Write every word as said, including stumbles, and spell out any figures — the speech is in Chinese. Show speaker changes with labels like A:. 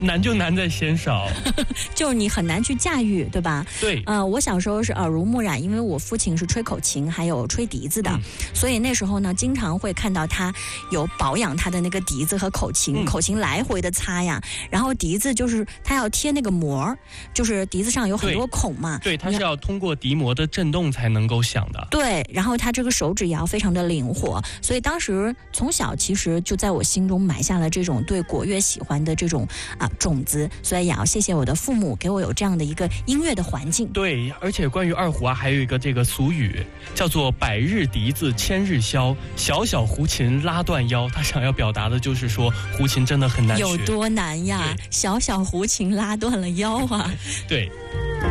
A: 难就难在嫌少，
B: 就你很难去驾驭，对吧？
A: 对，
B: 呃，我小时候是耳濡目染，因为我父亲是吹口琴还有吹笛子的，
A: 嗯、
B: 所以那时候呢，经常会看到他有保养他的那个笛子和口琴，嗯、口琴来回的擦呀，然后笛子就是他要贴那个膜，就是笛子上有很多孔嘛，
A: 对，它是要通过笛膜的震动才能够响的。
B: 对，然后他这个手指也要非常的灵活，所以当时从小其实就在我心中埋下了这种对国乐喜欢的这种啊种子，所以也要谢谢我的父母给我有这样的一个音乐的环境。
A: 对，而且关于二胡啊，还有一个这个俗语叫做百日笛子千日箫，小小胡琴拉断腰。他想要表达的就是说胡琴真的很难学，
B: 有多难呀？小小胡琴拉断了腰啊！
A: 对。